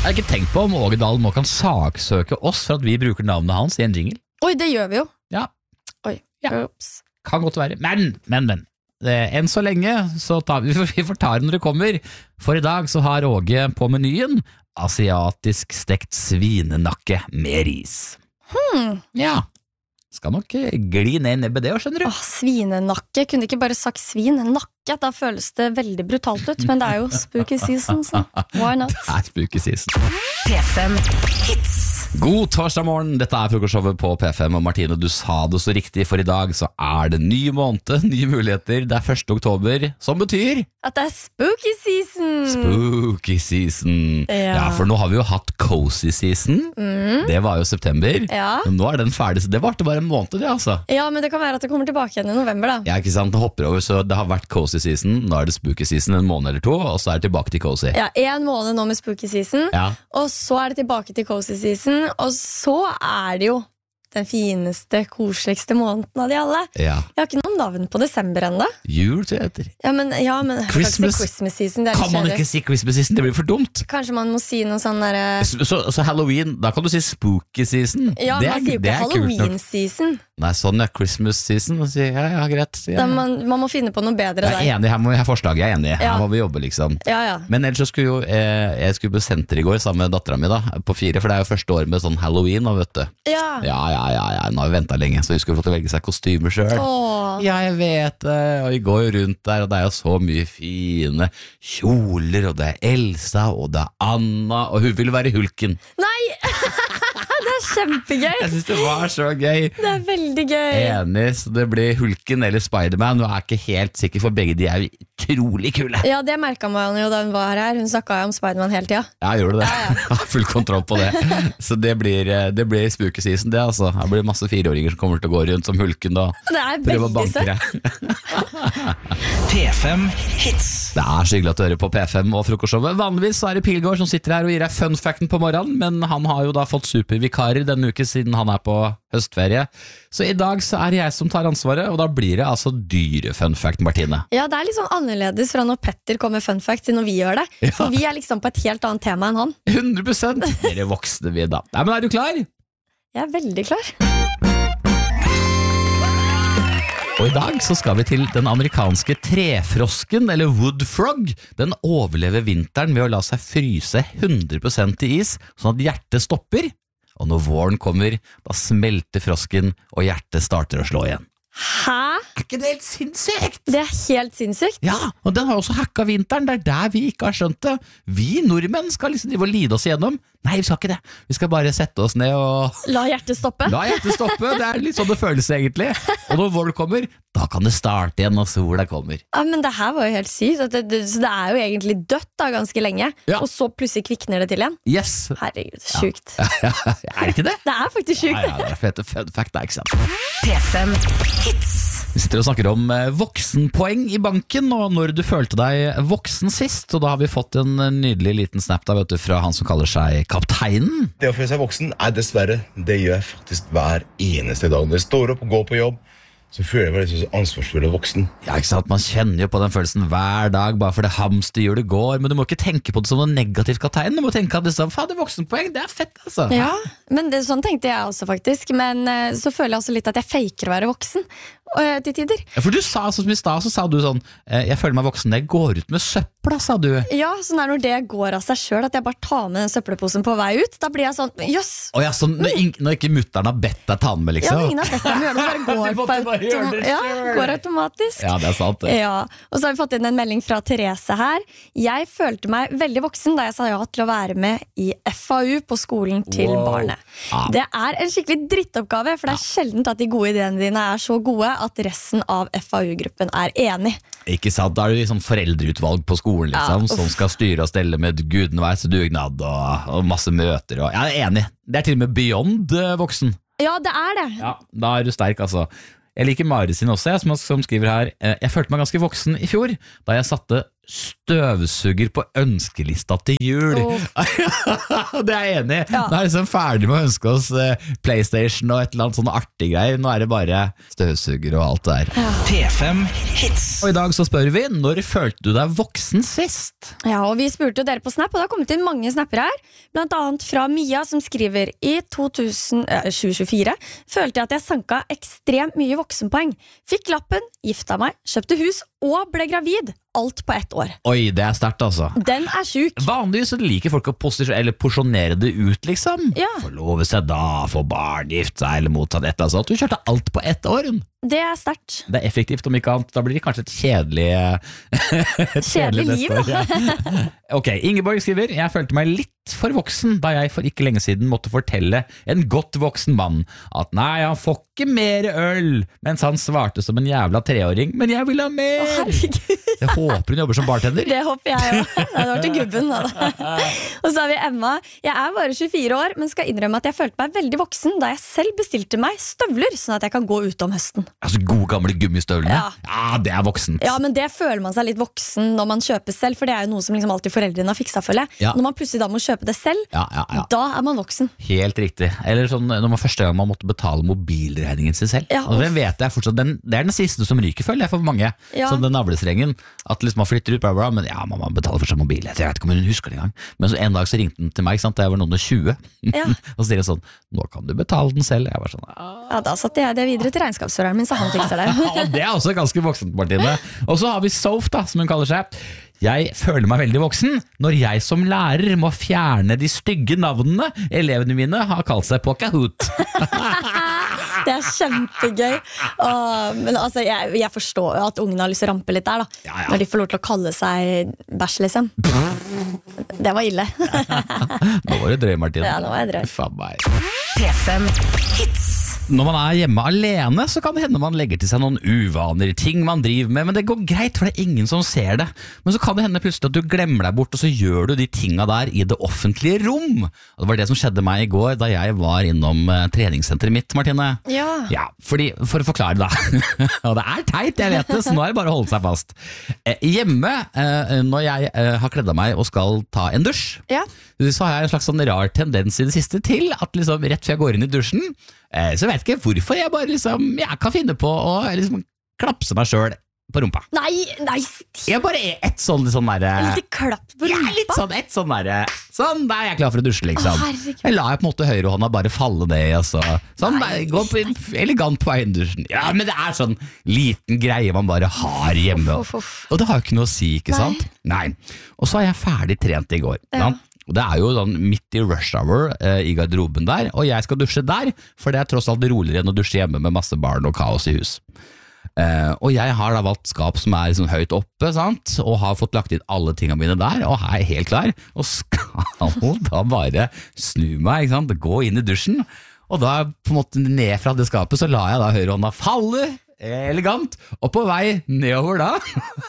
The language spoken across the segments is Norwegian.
Jeg har ikke tenkt på om Åge Dahl nå kan saksøke oss for at vi bruker navnet hans i en jingle. Oi, det gjør vi jo. Ja. Oi, ups. Kan godt være. Men. Enn så lenge, så vi får ta det når det kommer. For i dag så har Åge på menyen asiatisk stekt svinenakke med ris. Ja. Skal nok gli ned i nebbet det, skjønner du. Svinenakke, kunne ikke bare sagt svin, nakke, da føles det veldig brutalt ut, men det er jo spooky season, så why not? Det er spooky season. P5 Hits. God torsdag morgen, dette er frokostshowet på P5, og Martine, du sa det så riktig, for i dag så er det ny måned, nye muligheter, det er 1. oktober, som betyr at det er spooky season. Spooky season. Ja, for nå har vi jo hatt cozy season, det var jo september, men nå er den ferdig, så det varte bare en måned det, altså. Ja, men det kan være at det kommer tilbake igjen i november da. Ja, ikke sant, det hopper over, så det har vært cozy season, nå er det spooky season en måned eller 2, og så er det tilbake til cozy. Ja, en måned nå med spooky season, og så er det tilbake til cozy season, og så er det jo den fineste, koseligste måneden av de alle. Jeg har ikke noen navn på desember enda. Jul, tror jeg heter. Ja, men Christmas season, det er kan man ikke si Christmas season, det blir for dumt. Kanskje man må si noe sånn der så Halloween, da kan du si spooky season. Ja, man sier jo ikke Halloween season. Nei, sånn Christmas season. Ja, greit. Man må finne på noe bedre der. Jeg er enig, her må vi ha forslag, jeg er enig. Her må vi jobbe, liksom. Men ellers så skulle jo jeg skulle på senter i går sammen med datteren min da, på 4, for det er jo første år med sånn Halloween, vet du. Ja, nå har vi ventet lenge, så vi skulle få til å velge seg kostymer selv. Ja, jeg vet det, og vi går jo rundt der, og det er jo så mye fine kjoler, og det er Elsa, og det er Anna, og hun vil være Hulken. Nei! Det er kjempegøy. Jeg synes det var så gøy. Det er veldig gøy. Enig, så det blir Hulken eller Spiderman. Nå er jeg ikke helt sikker, for begge de er utrolig kule. Ja, det merket man jo da hun var her. Hun snakket jo om Spiderman hele tiden. Ja, gjorde det. Ja. Full kontroll på det. Så det blir spooky season, det altså. Det blir masse 4-åringer som kommer til å gå rundt som Hulken da. Det er veldig søtt. P5 Hits. Det er så hyggelig at du hører på P5 og frokostshowet. Vanligvis er det Pilgaard som sitter her og gir deg fun facten på morgenen, men han har jo da fått supervikarer denne uke siden han er på høstferie. Så i dag så er det jeg som tar ansvaret, og da blir det altså dyre fun fact, Martine. Ja, det er litt sånn annerledes fra når Petter kommer med fun fact til når vi gjør det. For vi er liksom på et helt annet tema enn han. 100%. Dere voksne vi da. Nei, men er du klar? Jeg er veldig klar. Og i dag så skal vi til den amerikanske trefrosken, eller wood frog. Den overlever vinteren ved å la seg fryse 100% i is, sånn at hjertet stopper. Og når våren kommer, da smelter frosken, og hjertet starter å slå igjen. Hæ? Er ikke det helt sinnssykt? Det er helt sinnssykt. Ja, og den har også hacka vinteren. Det er der vi ikke har skjønt det. Vi nordmenn skal liksom drive og lide oss igjennom. Nei, vi skal ikke det. Vi skal bare sette oss ned og La hjertet stoppe. La hjertet stoppe, det er litt sånn det føles egentlig. Og når våren kommer, da kan det starte igjen når sola kommer. Ja, men det her var jo helt sykt. Så det er jo egentlig dødt da ganske lenge. Og så plutselig kvikner det til igjen. Yes. Herregud, sjukt. Ja. Er det ikke det? Det er faktisk sjukt. Ja, det er fete fun fact, ikke sant? P5 Hits. Vi sitter og snakker om voksenpoeng i banken, og når du følte deg voksen sist, og da har vi fått en nydelig liten snap da, vet du, fra han som kaller seg Kapteinen. Det å føle seg voksen er dessverre, det gjør jeg faktisk hver eneste dag. Når jeg står opp og går på jobb, så føler jeg meg litt så ansvarsfull og voksen. Ja, ikke sant, man kjenner jo på den følelsen hver dag, bare for det hamsterhjulet går, men du må ikke tenke på det som noe negativt, Kapteinen. Du må tenke at liksom, faen, det er voksenpoeng, det er fett, altså. Ja, men sånn tenkte jeg også faktisk, men så føler jeg også litt at jeg faker å være voksen til tider. Ja, for du sa, som i sted, så sa du sånn, jeg føler meg voksen, jeg går ut med søppla, sa du. Ja, sånn når det går av seg selv, at jeg bare tar med den søppelposen på vei ut, da blir jeg sånn, jøss. Å ja, sånn, når ikke mutteren har bedt deg ta den med, liksom. Ja, ingen har bedt deg med, det går automatisk. Ja, det er sant det. Ja, og så har vi fått inn en melding fra Therese her. Jeg følte meg veldig voksen da jeg sa ja til å være med i FAU på skolen til barnet. Det er en skikkelig drittoppgave, for det er sjelden at de gode ideene dine er så gode at resten av FAU-gruppen er enig. Ikke sant, da er det liksom foreldreutvalg på skolen liksom, som skal styre og stelle med gudene veis dugnad og masse møter. Jeg er enig, det er til og med beyond voksen. Ja, det er det. Ja, da er du sterk altså. Jeg liker Mari sin også, som skriver her. Jeg følte meg ganske voksen i fjor, da jeg satte støvsuger på ønskelista til jul. Det er jeg enig i. Nå er jeg liksom ferdig med å ønske oss PlayStation og et eller annet sånn artig greier. Nå er det bare støvsuger og alt det der. P5 Hits. Og i dag så spør vi, når følte du deg voksen sist? Ja, og vi spurte jo dere på Snap, og det har kommet inn mange snapper her. Blant annet fra Mia som skriver, i 2024 følte jeg at jeg sanka ekstremt mye voksenpoeng. Fikk lappen, gifta meg, kjøpte hus og ble gravid. Alt på 1 år. Oi, det sterkt altså. Den syk. Vanligvis så liker folk å porsjonere det ut, liksom. Ja. Forlove seg da, få barn, gifte seg eller mottatt et eller annet. Du kjørte alt på 1 år. Det sterkt. Det effektivt om ikke annet. Da blir det kanskje et kjedelig liv, da. Ok, Ingeborg skriver, jeg følte meg litt for voksen da jeg for ikke lenge siden måtte fortelle en godt voksen mann at nei, han får ikke mer øl, mens han svarte som en jævla 3-åring, men jeg vil ha mer. Herregud. Jeg håper hun jobber som bartender. Det håper jeg jo. Det var til gubben da. Og så har vi Emma. Jeg er bare 24 år, men skal innrømme at jeg følte meg veldig voksen da jeg selv bestilte meg støvler, sånn at jeg kan gå ute om høsten. Altså gode gamle gummistøvlene? Ja, det er voksent. Ja, men det føler man seg litt voksen når man kjøper selv, for det er jo noe som liksom alltid foreldrene har fikset, føler jeg. Ja. Når man plutselig da må kjøpe det selv, da er man voksen. Helt riktig. Eller sånn, når man første gang man måtte betale mobilregningen sin selv. Ja, og det vet jeg fortsatt, det er den siste som ryker, føler jeg, for mange. Sånn den navlestrengen, at liksom man flytter ut, bla bla, men ja, man betaler for seg mobil. Jeg vet ikke om hun husker det engang. Men så en dag så ringte den til meg, da jeg var noen og 20. Og så sier jeg sånn, nå kan du betale den selv. Jeg var sånn, ja, da satte jeg det videre til regnskapsføreren min, så han fikser det. Ja, det er også ganske voksent, Martine. Og så har vi Soph da, som hun kaller seg. Jeg føler meg veldig voksen når jeg som lærer må fjerne de stygge navnene elevene mine har kalt seg på Kahoot. Det er kjempegøy. Men altså, jeg forstår jo at ungene har lyst til å rampe litt der da. Når de får lov til å kalle seg bæsj, liksom. Det var ille. Nå var det drøy, Martin. Ja, nå var jeg drøy. Faen meg. P5 Hits. Når man er hjemme alene, så kan det hende man legger til seg noen uvaner, ting man driver med, men det går greit, for det er ingen som ser det. Men så kan det hende plutselig at du glemmer deg bort, og så gjør du de tinga der i det offentlige rom. Og det var det som skjedde meg i går, da jeg var innom treningssenteret mitt, Martine. Ja, for å forklare da. Og det er teit, jeg vet det, så nå er det bare å holde seg fast. Hjemme, når jeg har kledd av meg og skal ta en dusj, så har jeg en slags sånn rar tendens i det siste til, at liksom rett før jeg går inn i dusjen, så vet ikke hvorfor jeg bare liksom, jeg kan finne på å liksom klapse meg selv på rumpa. Nei. Jeg bare er et sånn der en lite klapp på rumpa? Ja, litt sånn, et sånn der, sånn der er jeg klar for å dusje liksom. Jeg lar på en måte høyrehånda bare falle ned, altså. Sånn, gå elegant på veien i dusjen. Ja, men det er sånn liten greie man bare har hjemme. Og det har jo ikke noe å si, ikke sant? Nei. Og så er jeg ferdig trent i går, sant? Og det er jo sånn midt i rush hour i garderoben der, og jeg skal dusje der, for det er tross alt roligere enn å dusje hjemme med masse barn og kaos i hus. Og jeg har da valgt skap som er liksom høyt oppe, sant? Og har fått lagt inn alle tingene mine der, og er helt klar, og skal da bare snu meg, ikke sant? Gå inn i dusjen, og da på en måte ned fra det skapet så la jeg da høyrehånda falle elegant, og på vei nedover da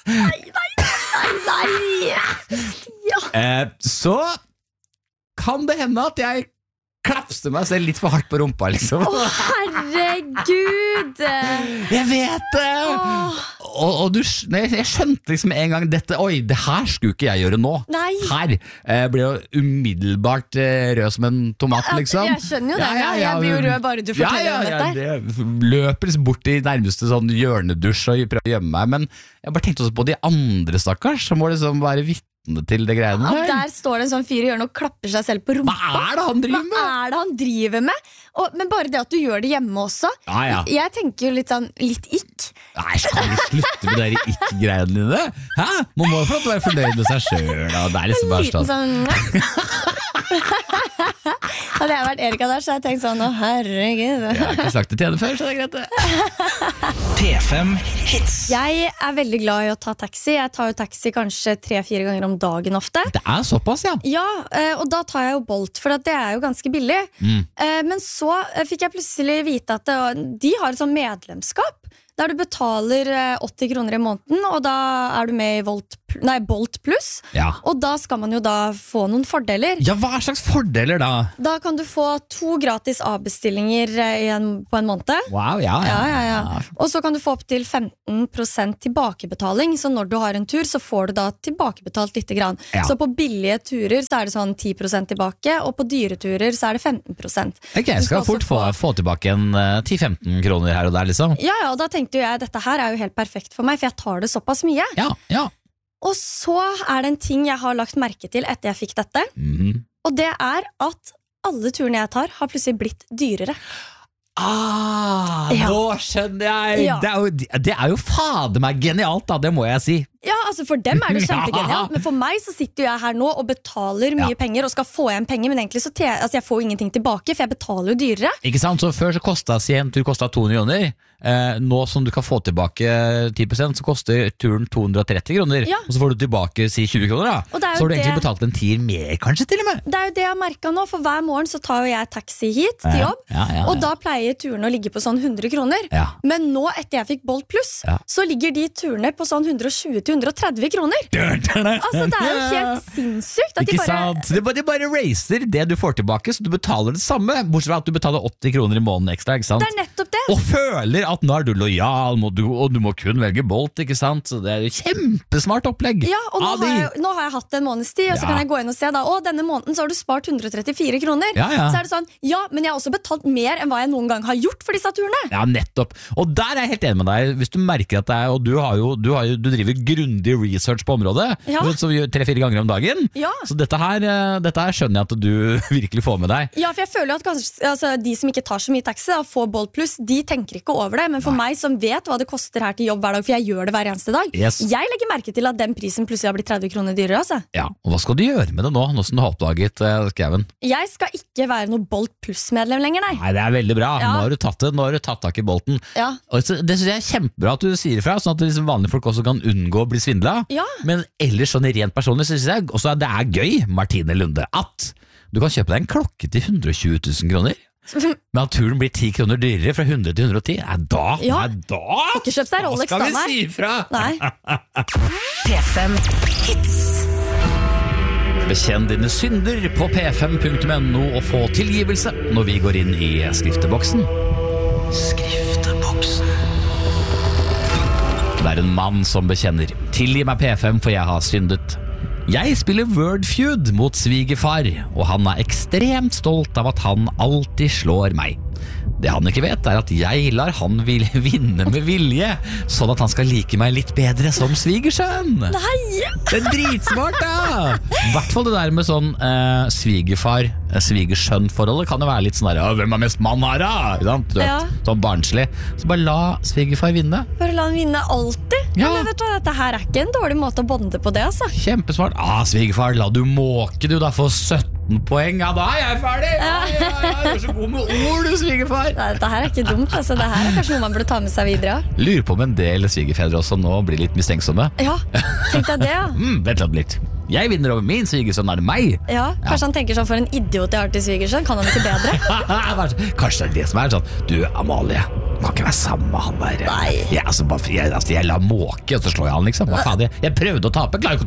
Nei. Så kan det hende at jeg klapste meg selv litt for hardt på rumpa, liksom. Herregud! Jeg vet det! Og jeg skjønte liksom en gang dette, oi, det her skulle ikke jeg gjøre nå. Nei. Her ble jo umiddelbart rød som en tomat, liksom. Jeg skjønner jo det, jeg blir jo rød bare du forteller om dette. Jeg løper liksom bort i nærmeste sånn hjørnedusj og prøver å gjemme meg, men jeg bare tenkte også på de andre stakkars, som må liksom være vitne til det greiene der. Der står det en sånn fyr i hjørnet og klapper seg selv på rumpa. Hva er det han driver med? Men bare det at du gjør det hjemme også. Jeg tenker jo litt sånn, litt ikk. Nei, skal vi slutte med de ikk-greiene dine? Hæ? Man må jo få lov til å være fornøyd med seg selv, da. Det er liksom bare sånn. Hadde jeg vært Erika der, så hadde jeg tenkt sånn, å herregud. Jeg har ikke sagt det til henne før, så det er greit det. P5 Hits. Jeg er veldig glad i å ta taxi. Jeg tar jo taxi kanskje 3-4 ganger om dagen ofte. Det er såpass, ja. Ja, og da tar jeg jo Bolt, for det er jo ganske billig. Men så fikk jeg plutselig vite at de har et sånn medlemskap der du betaler 80 kroner i måneden, og da er du med i Bolt Plus. Og da skal man jo da få noen fordeler. Ja, hva slags fordeler da? Da kan du få 2 gratis avbestillinger på en måned. Wow, ja. Og så kan du få opp til 15% tilbakebetaling, så når du har en tur, så får du da tilbakebetalt litt grann. Så på billige turer så er det sånn 10% tilbake, og på dyre turer så er det 15%. Ok, jeg skal fort få tilbake en 10-15 kroner her og der, liksom. Ja, og da tenker tenkte jo jeg, dette her jo helt perfekt for meg, for jeg tar det såpass mye. Ja. Og så det en ting jeg har lagt merke til etter jeg fikk dette, og det at alle turene jeg tar har plutselig blitt dyrere. Nå skjønner jeg. Ja. Det jo fader meg genialt da, det må jeg si. Ja, altså for dem det kjempegenialt, men for meg så sitter jeg her nå og betaler mye penger og skal få igjen penger, men egentlig så jeg får ingenting tilbake, for jeg betaler jo dyrere. Ikke sant, så før så kostet en tur 200 kroner, nå som du kan få tilbake 10%, så koster turen 230 kroner, og så får du tilbake si 20 kroner da, så har du egentlig betalt en 10 mer kanskje til og med. Det jo det jeg merket nå, for hver morgen så tar jo jeg taxi hit til jobb, og da pleier turen å ligge på sånn 100 kroner, men nå etter jeg fikk Bolt Plus, så ligger de turene på sånn 120-130 kroner. Altså det jo helt sinnssykt at Ikke sant? De bare racer det du får tilbake, så du betaler det samme, bortsett fra at du betaler 80 kroner i måneden ekstra, ikke sant? Det nettopp det. Og føler at nå du lojal, og du må kun velge Bolt, ikke sant? Så det jo kjempesmart opplegg. Ja, og nå har jeg hatt en måneds tid, og så kan jeg gå inn og se da, denne måneden så har du spart 134 kroner. Så det sånn, men jeg har også betalt mer enn hva jeg noen gang har gjort for disse turene. Ja, nettopp. Og der jeg helt enig med deg, hvis du merker at og du driver grundig research på området, så vi gjør 3-4 ganger om dagen, så dette her skjønner jeg at du virkelig får med deg. Ja, for jeg føler jo at kanskje, de som ikke tar så mye taxi, får Bolt Plus, de tenker ikke over det, men for meg som vet hva det koster her til jobb hver dag, for jeg gjør det hver eneste dag, jeg legger merke til at den prisen plutselig har blitt 30 kroner dyrere, altså. Ja, og hva skal du gjøre med det nå som du har oppdaget, Skaven? Jeg skal ikke være noe Bolt Plus-medlem lenger, nei. Nei, det veldig bra. Nå har du tatt tak i Bolten. Og det synes jeg kjempebra at du sier ifra, sånn at liksom vanlige folk også kan unngå å bli svindlet. Men ellers sånn rent personlig synes jeg også at det gøy, Martine Lunde, at du kan kjøpe deg en klokke til 120 000 kroner. Men at turen blir 10 kroner dyrere fra 100 til 110, da får ikke kjøpt seg Rolex, skal vi si ifra? Nei. P5 Hits. Bekjenn dine synder på p5.no og få tilgivelse når vi går inn i skrifteboksen. Skrifteboksen. Det en mann som bekjenner: tilgi meg P5, for jeg har syndet. Jeg spiller Word Feud mot svigerfar, og han ekstremt stolt av at han alltid slår meg. Det han ikke vet at jeg lar han vinne med vilje, sånn at han skal like meg litt bedre som svigersønn. Nei! Det dritsmart da! I hvert fall det der med sånn svigerfar, svigersønn-forholdet kan jo være litt sånn der, hvem mest mann her da? Sånn barnslig. Så bare la svigerfar vinne. Bare la han vinne alltid. Men vet du, dette her ikke en dårlig måte å bonde på det, altså. Kjempesmart. Svigerfar, la du måke du da for 17 poeng. Ja, da jeg ferdig. Du så god med ord, du svigerfar. Dette her ikke dumt, altså. Det her kanskje noe man burde ta med seg videre. Lurer på om en del svigerfedre også nå blir litt mistenksomme. Ja, tenkte jeg det, ja. Vent litt. Jeg vinner over min svigersønn, det meg. Ja, kanskje han tenker sånn, for en idiot jeg har til svigersønn, kan han ikke bedre? Kanskje det som sånn, du Amalie, kan ikke være sammen med han der. Nei. Jeg la måke, og så slår jeg han liksom. Hva faen, jeg prøvde å tape, klarer ikke å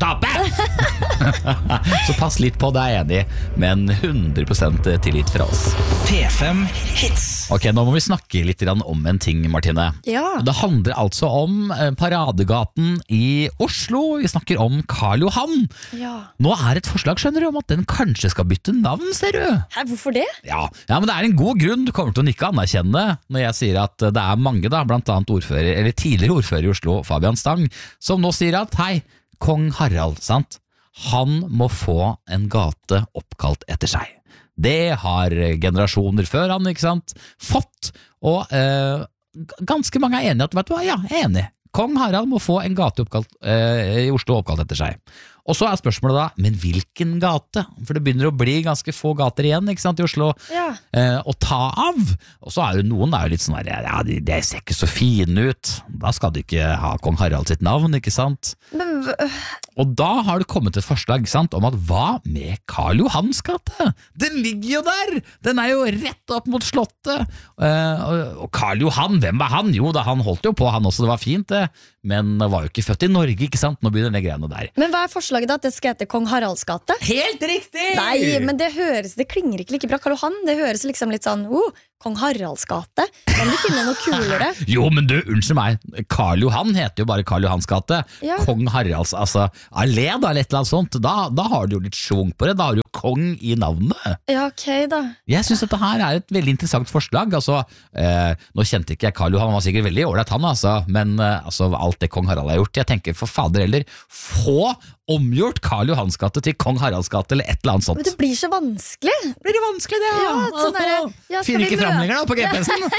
tape! Så pass litt på, det jeg enig i, men 100% tillit fra oss. P5 Hits. Ok, nå må vi snakke litt om en ting, Martine. Ja. Det handler altså om Paradegaten i Oslo. Vi snakker om Karl Johan. Ja. Nå et forslag, skjønner du, om at den kanskje skal bytte navn, ser du. Hæ, hvorfor det? Ja, men det en god grunn. Du kommer til å nikke anerkjenne når jeg sier at det mange da, blant annet tidligere ordfører i Oslo, Fabian Stang, som nå sier at hei, kong Harald, sant? Han må få en gate oppkalt etter seg. Det har generasjoner før han, ikke sant, fått, og ganske mange enige at, vet du hva, ja, jeg enig. Kong Harald må få en gate i Oslo oppkalt etter seg. Og så spørsmålet da, men hvilken gate? For det begynner å bli ganske få gater igjen, ikke sant, i Oslo, å ta av. Og så det noen litt sånn der, ja, det ser ikke så fine ut. Da skal du ikke ha kong Harald sitt navn, ikke sant? Og da har det kommet et forslag, ikke sant, om at hva med Karl Johans gate? Den ligger jo der! Den jo rett opp mot slottet. Og Karl Johan, hvem var han? Jo da, han holdt jo på, han også, det var fint det. Men var jo ikke født i Norge, ikke sant? Nå begynner det greiene der. Men hva forslaget da? At det skal hete Kong Haralds gate? Helt riktig! Nei, men det klinger ikke like bra. Karl Johan, det høres liksom litt sånn, Kong Haralds gate. Kan du finne noe kulere? Jo, men du, unnskyld meg, Karl Johan heter jo bare Karl Johans gate. Kong Haralds, altså allé da, eller et eller annet sånt. Da har du jo litt svung på det, da har du jo kong i navnet. Ja, ok da. Jeg synes dette her er et veldig interessant forslag. Altså, nå kjente ikke jeg Karl Johan, han var sikkert veldig ålreit han, altså, men altså, alt det Kong Harald har gjort, jeg tenker for fader heller, få omgjort Karl Johans gate til Kong Haralds gate eller et eller annet sånt. Men det blir så vanskelig. Blir det vanskelig det? Ja, finner ikke frem lenger da på GPS-en.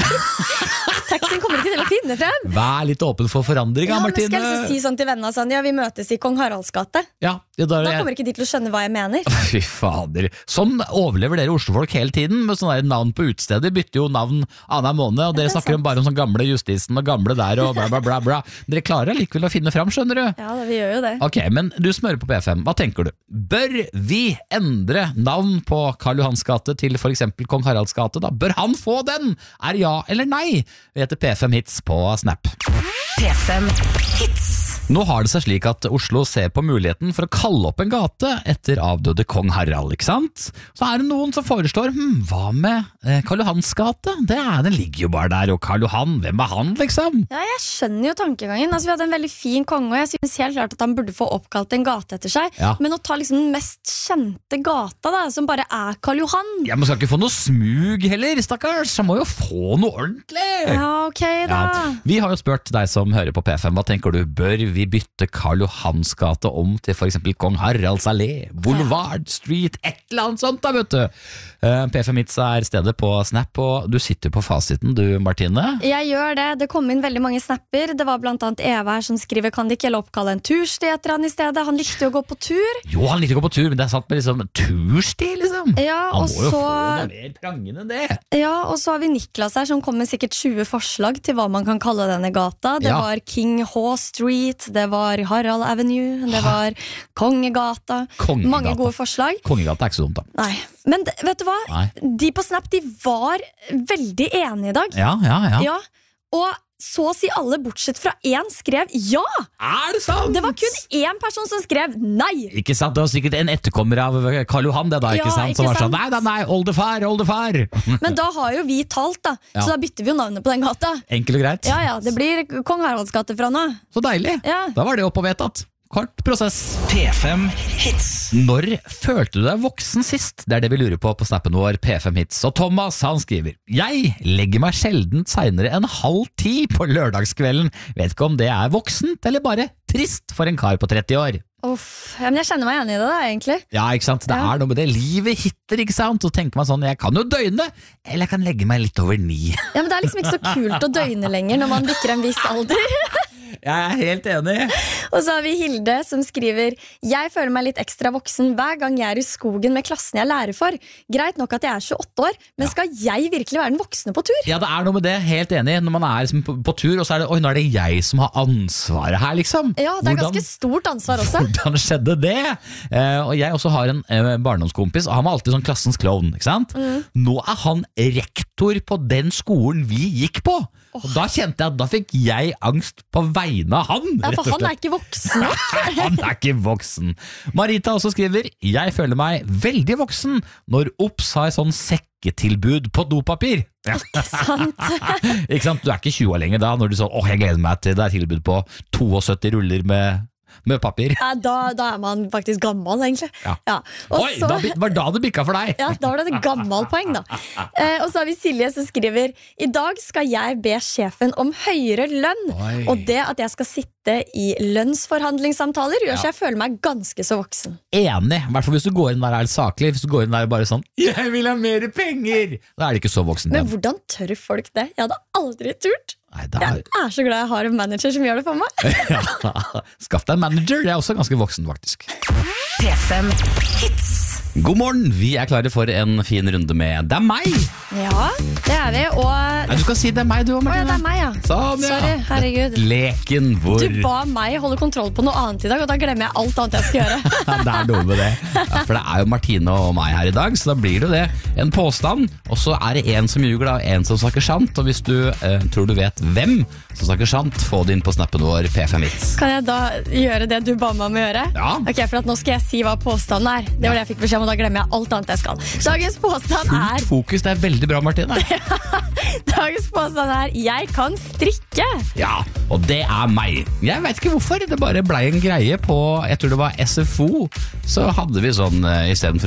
Taxien kommer ikke til å finne frem. Vær litt åpen for forandring, Martine. Men skal jeg si sånn til vennene sånn, ja, vi møtes i Kong Haralds gate. Ja, da kommer ikke de til å skjønne hva jeg mener. Fy fader. Sånn overlever dere Oslo-folk hele tiden, med sånne der navn på utsteder, bytter jo navn annen måned, og dere snakker bare om sånn gamle Justisen og gamle der og bla bla bla bla. Dere klarer likevel å finne frem, skjønner du? Ja, vi gjør jo det. Ok, men du smører på P5, hva tenker du? Bør vi endre navn på Karl Johans gate til for eksempel Kong Haralds gate da? Bør han få den? Er ja eller nei? Vi heter P5 Hits på Snap. P5 Hits. Nå har det seg slik at Oslo ser på muligheten for å kalle opp en gate etter avdøde Kong Harald, ikke sant? Så er det noen som foreslår, hva med Karl Johans gate? Den ligger jo bare der, og Karl Johan, hvem var han liksom? Ja, jeg skjønner jo tankegangen. Altså, vi hadde en veldig fin konge, og jeg synes helt klart at han burde få oppkalt en gate etter seg. Ja. Men å ta liksom den mest kjente gata da, som bare er Karl Johan. Ja, man skal ikke få noe smug heller, stakkars. Han må jo få noe ordentlig. Ja, ok da. Ja. Vi har jo spurt deg som hører på P5, hva tenker du? Bør vi bytte Karl Johans gate om til for eksempel Kong Haralds allé, Boulevard Street, et eller annet sånt da, vet du. P5 Hits er stedet på Snap, og du sitter på fasiten, du Martine. Jeg gjør det. Det kom inn veldig mange snapper. Det var blant annet Eva her som skriver, kan de ikke oppkalle en tursti etter han i stedet? Han likte jo å gå på tur. Jo, han likte å gå på tur, men det er sant med liksom tursti, liksom. Ja, han må jo få noe mer prangende enn det. Ja, og så har vi Niklas her som kom med sikkert 20 forslag til hva man kan kalle denne gata. Det var King H Street, det var Harald Avenue, det var Kongegata. Mange gode forslag. Kongegata er ikke så dumt da. Nei, men vet du hva? Nei. De på Snap, de var veldig enige i dag. Ja. Og så å si alle bortsett fra én skrev ja! Er det sant? Det var kun én person som skrev nei. Ikke sant, det var sikkert en etterkommer av Karl Johan det da, ikke sant? Som var sånn, nei, oldefar. Men da har jo vi talt da, så da bytter vi jo navnet på den gata. Enkelt og greit. Ja, det blir Kong Haralds gate fra nå. Så deilig, da var det opp og vedtatt. Kort prosess. P5 Hits. Når følte du deg voksen sist? Det er det vi lurer på snappen vår, P5 Hits. Og Thomas, han skriver, jeg legger meg sjelden senere enn 9:30 på lørdagskvelden. Vet ikke om det er voksent, eller bare trist for en kar på 30 år. Men jeg kjenner meg enig i det da, egentlig. Ja, ikke sant? Det er noe med det. Livet hitter, ikke sant? Og tenker man sånn, jeg kan jo døgne, eller jeg kan legge meg litt over 9. Ja, men det er liksom ikke så kult å døgne lenger når man bikker en viss alder. Jeg er helt enig. Og så har vi Hilde som skriver, jeg føler meg litt ekstra voksen hver gang jeg er i skogen med klassen jeg lærer for. Greit nok at jeg er 28 år, men skal jeg virkelig være den voksne på tur? Ja, det er noe med det, helt enig. Når man er liksom på tur, og så er det, nå er det jeg som har ansvaret her, liksom. Ja, det er ganske stort ansvar også. Hvordan skjedde det? Og jeg også har en barndomskompis, og han var alltid sånn klassens klovn, ikke sant? Nå er han rektor på den skolen vi gikk på. Og da kjente jeg at da fikk jeg angst på vegne av han. Ja, for han er ikke voksen nok. Han er ikke voksen. Marita også skriver, jeg føler meg veldig voksen når Ops har sånn sekketilbud på dopapir. Ikke sant? Ikke sant? Du er ikke 20 år lenger da, når du sånn, jeg gleder meg til det er tilbud på 72 ruller med papir. Ja, da er man faktisk gammel, egentlig. Ja. Oi, var da det bikka for deg? Ja, da var det et gammelt poeng da. Og så har vi Silje som skriver, i dag skal jeg be sjefen om høyere lønn. Og det at jeg skal sitte i lønnsforhandlingssamtaler gjør så jeg føler meg ganske så voksen. Enig, i hvert fall hvis du går inn der er saklig. Hvis du går inn der bare sånn, jeg vil ha mer penger, da er det ikke så voksen. Men hvordan tør folk det? Jeg hadde aldri turt. Jeg er så glad jeg har en manager som gjør det for meg. Skaff deg en manager, det er også ganske voksen faktisk. P5 Hits. God morgen, vi er klare for en fin runde med Det er meg. Ja, det er vi. Og du skal si det er meg du også, Martine. Ja, det er meg, ja. Sånn, ja. Sorry, herregud. Leken hvor du ba meg holde kontroll på noe annet i dag, og da glemmer jeg alt annet jeg skal gjøre. Det er noe med det. For det er jo Martine og meg her i dag, så da blir det det. En påstand, og så er det en som ljuger da, og en som snakker sant. Og hvis du tror du vet hvem som snakker sant, få det inn på snappen vår P5 Hits. Kan jeg da gjøre det du ba meg om å gjøre? Ja. Ok, for at nå skal jeg si hva påstanden er. Det var det jeg fikk beskjed om da glemmer jeg alt annet jeg skal. Dagens påstand Fullt fokus, det veldig bra, Martine. Dagens påstand jeg kan strikke. Ja, og det meg. Jeg vet ikke hvorfor, det bare ble en greie på, jeg tror det var SFO, så hadde vi sånn, i stedet for